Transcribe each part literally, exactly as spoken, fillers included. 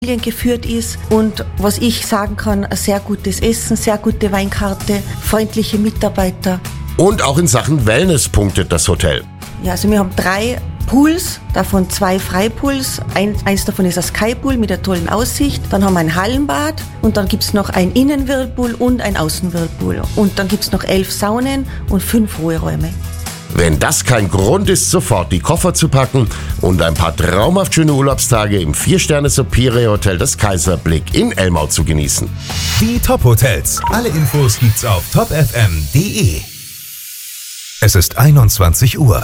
geführt ist und was ich sagen kann, ein sehr gutes Essen, sehr gute Weinkarte, freundliche Mitarbeiter. Und auch in Sachen Wellness punktet das Hotel. Ja, also wir haben drei Pools, davon zwei Freipools. Ein, eins davon ist ein Skypool mit einer tollen Aussicht. Dann haben wir ein Hallenbad und dann gibt es noch ein Innenwhirlpool und ein Außenwhirlpool. Und dann gibt es noch elf Saunen und fünf Ruheräume. Wenn das kein Grund ist, sofort die Koffer zu packen und ein paar traumhaft schöne Urlaubstage im vier-Sterne-Superior-Hotel des Kaiserblick in Elmau zu genießen. Die Top-Hotels. Alle Infos gibt's auf top f m punkt d e. Es ist einundzwanzig Uhr.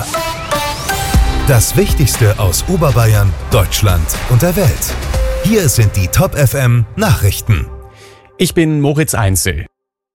Das Wichtigste aus Oberbayern, Deutschland und der Welt. Hier sind die Top F M Nachrichten. Ich bin Moritz Einzel.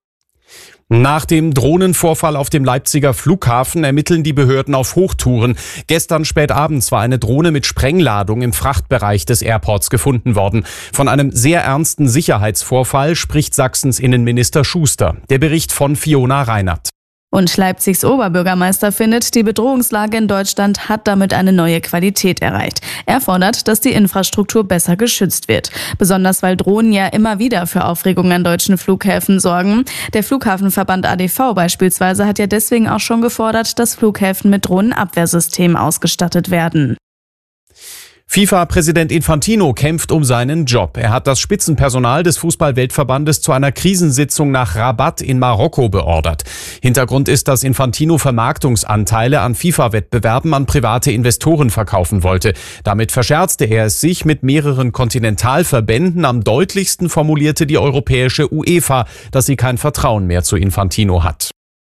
Nach dem Drohnenvorfall auf dem Leipziger Flughafen ermitteln die Behörden auf Hochtouren. Gestern spät abends war eine Drohne mit Sprengladung im Frachtbereich des Airports gefunden worden. Von einem sehr ernsten Sicherheitsvorfall spricht Sachsens Innenminister Schuster. Der Bericht von Fiona Reinert. Und Leipzigs Oberbürgermeister findet, die Bedrohungslage in Deutschland hat damit eine neue Qualität erreicht. Er fordert, dass die Infrastruktur besser geschützt wird. Besonders weil Drohnen ja immer wieder für Aufregung an deutschen Flughäfen sorgen. Der Flughafenverband A D V beispielsweise hat ja deswegen auch schon gefordert, dass Flughäfen mit Drohnenabwehrsystemen ausgestattet werden. FIFA-Präsident Infantino kämpft um seinen Job. Er hat das Spitzenpersonal des Fußball-Weltverbandes zu einer Krisensitzung nach Rabat in Marokko beordert. Hintergrund ist, dass Infantino Vermarktungsanteile an FIFA-Wettbewerben an private Investoren verkaufen wollte. Damit verscherzte er es sich mit mehreren Kontinentalverbänden. Am deutlichsten formulierte die europäische UEFA, dass sie kein Vertrauen mehr zu Infantino hat.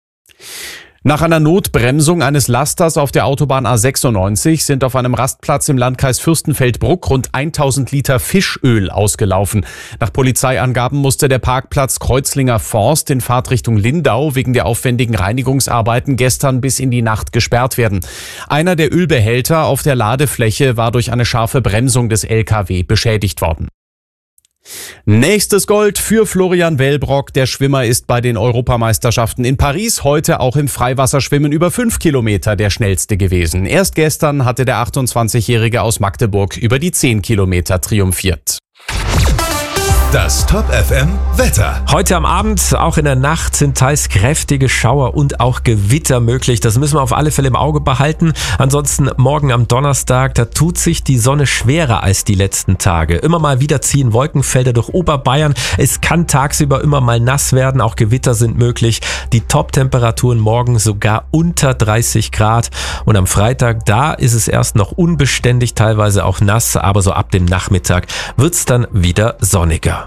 Nach einer Notbremsung eines Lasters auf der Autobahn A sechsundneunzig sind auf einem Rastplatz im Landkreis Fürstenfeldbruck rund tausend Liter Fischöl ausgelaufen. Nach Polizeiangaben musste der Parkplatz Kreuzlinger Forst in Fahrtrichtung Lindau wegen der aufwendigen Reinigungsarbeiten gestern bis in die Nacht gesperrt werden. Einer der Ölbehälter auf der Ladefläche war durch eine scharfe Bremsung des L K W beschädigt worden. Nächstes Gold für Florian Wellbrock. Der Schwimmer ist bei den Europameisterschaften in Paris heute auch im Freiwasserschwimmen über fünf Kilometer der schnellste gewesen. Erst gestern hatte der achtundzwanzigjährige aus Magdeburg über die zehn Kilometer triumphiert. Das Top F M Wetter. Heute am Abend, auch in der Nacht, sind teils kräftige Schauer und auch Gewitter möglich. Das müssen wir auf alle Fälle im Auge behalten. Ansonsten morgen am Donnerstag, da tut sich die Sonne schwerer als die letzten Tage. Immer mal wieder ziehen Wolkenfelder durch Oberbayern. Es kann tagsüber immer mal nass werden. Auch Gewitter sind möglich. Die Top-Temperaturen morgen sogar unter dreißig Grad. Und am Freitag, da ist es erst noch unbeständig, teilweise auch nass. Aber so ab dem Nachmittag wird's dann wieder sonniger.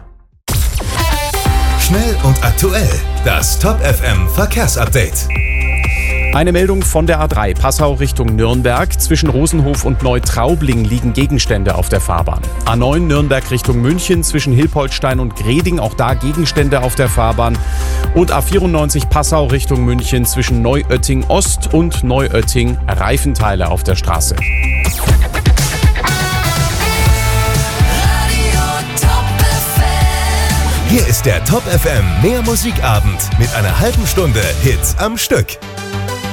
Schnell und aktuell. Das Top F M Verkehrsupdate. Eine Meldung von der A drei, Passau Richtung Nürnberg. Zwischen Rosenhof und Neutraubling liegen Gegenstände auf der Fahrbahn. A neun Nürnberg Richtung München, zwischen Hilpoltstein und Greding, auch da Gegenstände auf der Fahrbahn. Und A vierundneunzig Passau Richtung München, zwischen Neuötting Ost und Neuötting, Reifenteile auf der Straße. Hier ist der Top F M Mehr Musikabend mit einer halben Stunde Hits am Stück.